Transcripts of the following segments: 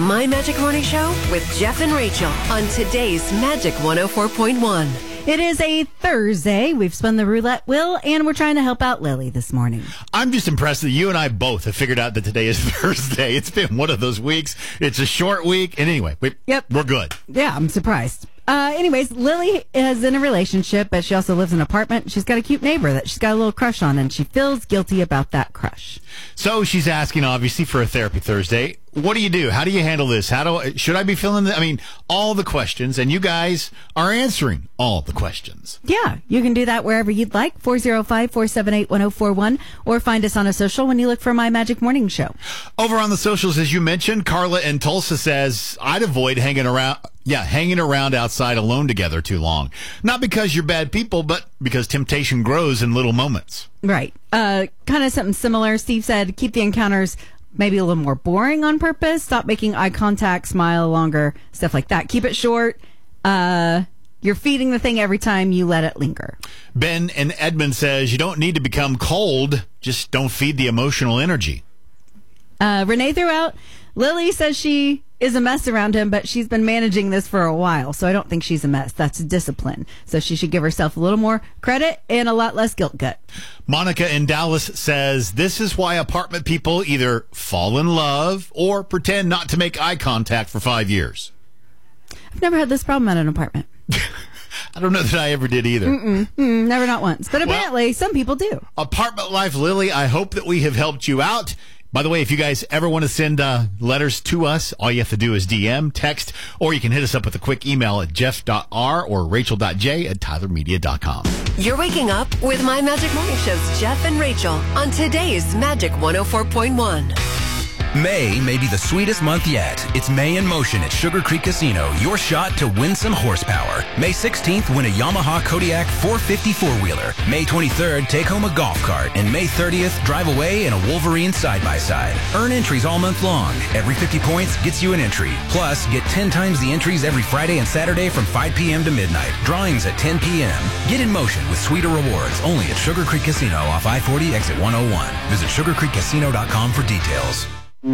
My Magic Morning Show with Jeff and Rachel on today's Magic 104.1. It is a Thursday. We've spun the roulette wheel, and we're trying to help out Lily this morning. I'm just impressed that you and I both have figured out that today is Thursday. It's been one of those weeks. It's a short week. And anyway, we're good. Yeah, I'm surprised. Anyways, Lily is in a relationship, but she also lives in an apartment. She's got a cute neighbor that she's got a little crush on, and she feels guilty about that crush. So she's asking, obviously, for a Therapy Thursday. What do you do? How do you handle this? Should I be filling all the questions, and you guys are answering all the questions. Yeah, you can do that wherever you'd like, 405-478-1041, or find us on a social when you look for My Magic Morning Show. Over on the socials, as you mentioned, Carla in Tulsa says, I'd avoid hanging around outside alone together too long. Not because you're bad people, but because temptation grows in little moments. Right. Kind of something similar. Steve said, keep the encounters maybe a little more boring on purpose. Stop making eye contact, smile longer, stuff like that. Keep it short. You're feeding the thing every time you let it linger. Ben in Edmond says, you don't need to become cold. Just don't feed the emotional energy. Renee threw out, Lily says she is a mess around him, but she's been managing this for a while, so I don't think she's a mess. That's discipline. So she should give herself a little more credit and a lot less guilt gut. Monica in Dallas says, this is why apartment people either fall in love or pretend not to make eye contact for 5 years. I've never had this problem at an apartment. I don't know that I ever did either. Never, not once. But apparently some people do. Apartment Life Lily, I hope that we have helped you out. By the way, if you guys ever want to send letters to us, all you have to do is DM, text, or you can hit us up with a quick email at jeff.r or rachel.j@tylermedia.com. You're waking up with My Magic Morning Show's Jeff and Rachel on today's Magic 104.1. May be the sweetest month yet. It's May in Motion at Sugar Creek Casino. Your shot to win some horsepower. May 16th, win a Yamaha Kodiak 450 four-wheeler. May 23rd, take home a golf cart. And May 30th, drive away in a Wolverine side-by-side. Earn entries all month long. Every 50 points gets you an entry. Plus, get 10 times the entries every Friday and Saturday from 5 p.m. to midnight. Drawings at 10 p.m. Get in motion with sweeter rewards only at Sugar Creek Casino off I-40 exit 101. Visit sugarcreekcasino.com for details.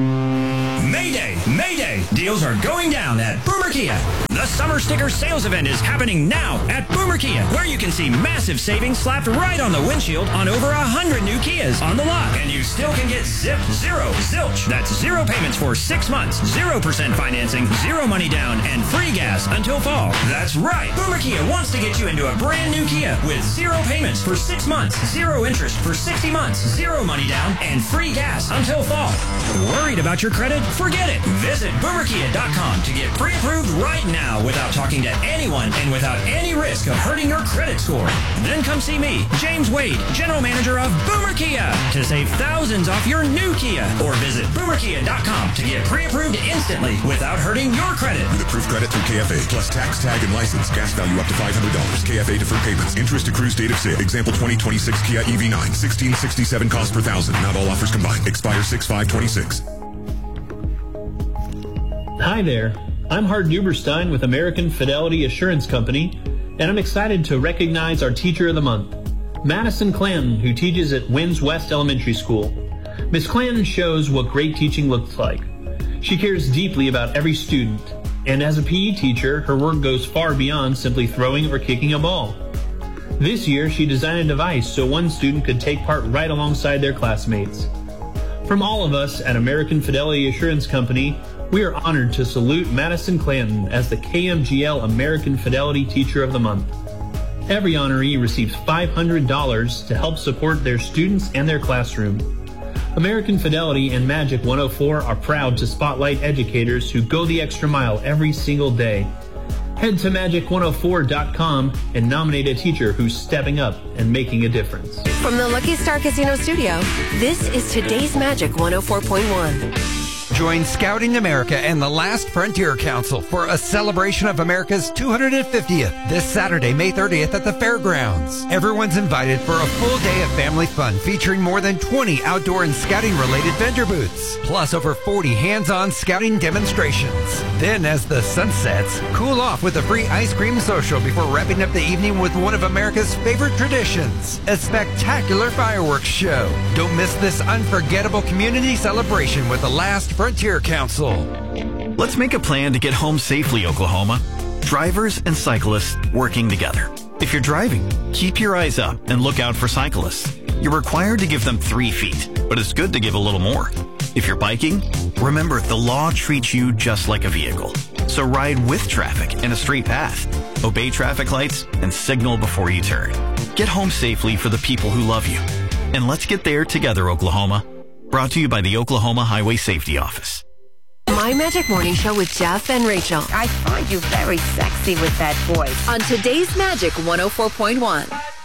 Mayday! Mayday! Deals are going down at Boomer Kia. The Summer Sticker Sales Event is happening now at Boomer Kia, where you can see massive savings slapped right on the windshield on over 100 new Kias on the lot. And you still can get zip, zero, zilch. That's 0 payments for 6 months, 0% financing, 0 money down, and free gas until fall. That's right! Boomer Kia wants to get you into a brand new Kia with 0 payments for 6 months, 0 interest for 60 months, 0 money down, and free gas until fall. Worried about your credit? Forget it. Visit boomerkia.com to get pre-approved right now without talking to anyone and without any risk of hurting your credit score. Then come see me, James Wade, General Manager of Boomer Kia, to save thousands off your new Kia. Or visit boomerkia.com to get pre-approved instantly without hurting your credit. With approved credit through KFA, plus tax, tag, and license. Gas value up to $500. KFA deferred payments. Interest accrues date of sale. Example 2026 Kia EV9. 1667 cost per thousand. Not all offers combined. Expire 6/5/26. Hi there, I'm Hart Duberstein with American Fidelity Assurance Company, and I'm excited to recognize our Teacher of the Month, Madison Clanton, who teaches at Winds West Elementary School. Miss Clanton shows what great teaching looks like. She cares deeply about every student, and as a PE teacher, her work goes far beyond simply throwing or kicking a ball. This year, she designed a device so one student could take part right alongside their classmates. From all of us at American Fidelity Assurance Company, we are honored to salute Madison Clanton as the KMGL American Fidelity Teacher of the Month. Every honoree receives $500 to help support their students and their classroom. American Fidelity and Magic 104 are proud to spotlight educators who go the extra mile every single day. Head to magic104.com and nominate a teacher who's stepping up and making a difference. From the Lucky Star Casino Studio, this is today's Magic 104.1. Join Scouting America and the Last Frontier Council for a celebration of America's 250th this Saturday, May 30th at the fairgrounds. Everyone's invited for a full day of family fun featuring more than 20 outdoor and scouting-related vendor booths, plus over 40 hands-on scouting demonstrations. Then, as the sun sets, cool off with a free ice cream social before wrapping up the evening with one of America's favorite traditions, a spectacular fireworks show. Don't miss this unforgettable community celebration with the Last Frontier Council. Let's make a plan to get home safely, Oklahoma. Drivers and cyclists working together. If you're driving, keep your eyes up and look out for cyclists. You're required to give them 3 feet, but it's good to give a little more. If you're biking, remember the law treats you just like a vehicle. So ride with traffic in a straight path. Obey traffic lights and signal before you turn. Get home safely for the people who love you. And let's get there together, Oklahoma. Brought to you by the Oklahoma Highway Safety Office. My Magic Morning Show with Jeff and Rachel. I find you very sexy with that voice. On today's Magic 104.1.